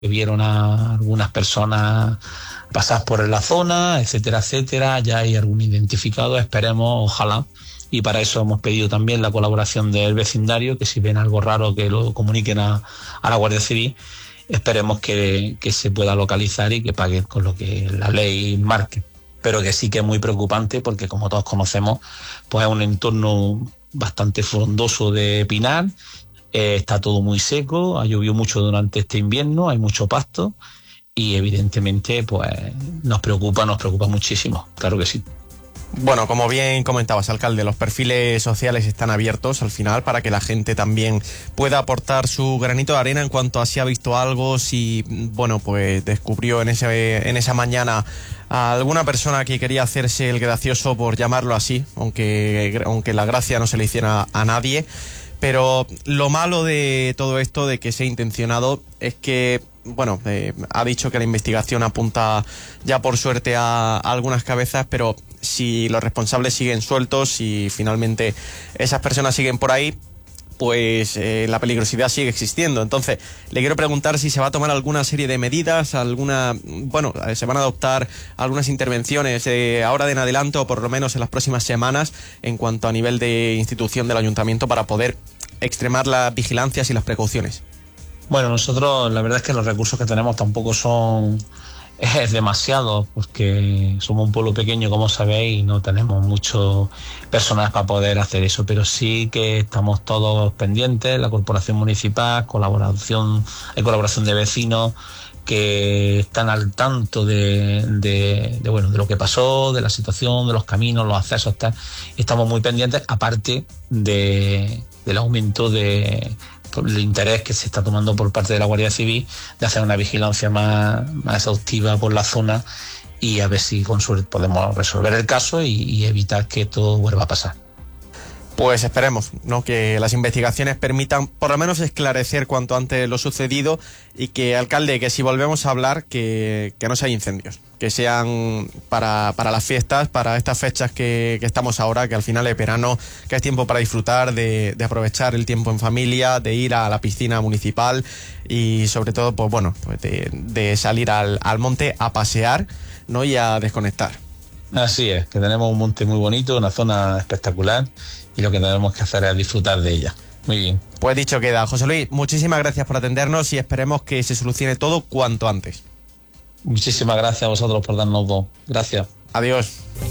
que vieron a algunas personas pasar por la zona, etcétera, etcétera. Ya hay algún identificado, esperemos, ojalá. Y para eso hemos pedido también la colaboración del vecindario, que si ven algo raro que lo comuniquen a la Guardia Civil. Esperemos que se pueda localizar y que paguen con lo que la ley marque. Pero que sí que es muy preocupante porque, como todos conocemos, pues es un entorno bastante frondoso de pinar, está todo muy seco, ha llovido mucho durante este invierno, hay mucho pasto y evidentemente pues nos preocupa muchísimo, claro que sí. Bueno, como bien comentabas, alcalde, los perfiles sociales están abiertos al final para que la gente también pueda aportar su granito de arena en cuanto a si ha visto algo, si, bueno, pues descubrió en esa mañana a alguna persona que quería hacerse el gracioso, por llamarlo así, aunque la gracia no se le hiciera a nadie. Pero lo malo de todo esto, de que sea intencionado, es que, bueno, ha dicho que la investigación apunta ya por suerte a algunas cabezas, pero si los responsables siguen sueltos y finalmente esas personas siguen por ahí, pues la peligrosidad sigue existiendo. Entonces, le quiero preguntar si se va a tomar alguna serie de medidas, se van a adoptar algunas intervenciones ahora de en adelante, o por lo menos en las próximas semanas, en cuanto a nivel de institución del ayuntamiento, para poder extremar las vigilancias y las precauciones. Bueno, nosotros la verdad es que los recursos que tenemos tampoco son demasiados, porque somos un pueblo pequeño, como sabéis, y no tenemos mucho personal para poder hacer eso, pero sí que estamos todos pendientes, la corporación municipal, hay colaboración de vecinos que están al tanto de lo que pasó, de la situación, de los caminos, los accesos, tal. Estamos muy pendientes, aparte del aumento del interés que se está tomando por parte de la Guardia Civil de hacer una vigilancia más exhaustiva por la zona y a ver si con suerte podemos resolver el caso y evitar que esto vuelva a pasar. Pues esperemos, ¿no?, que las investigaciones permitan por lo menos esclarecer cuanto antes lo sucedido, y que, alcalde, que si volvemos a hablar, que no sean incendios, que sean para las fiestas, para estas fechas que estamos ahora, que al final es verano, que es tiempo para disfrutar, de aprovechar el tiempo en familia, de ir a la piscina municipal y sobre todo, pues bueno, pues de salir al monte a pasear, ¿no?, y a desconectar. Así es, que tenemos un monte muy bonito, una zona espectacular, y lo que tenemos que hacer es disfrutar de ella. Muy bien. Pues dicho queda. José Luis, muchísimas gracias por atendernos y esperemos que se solucione todo cuanto antes. Muchísimas gracias a vosotros por darnos voz. Gracias. Adiós.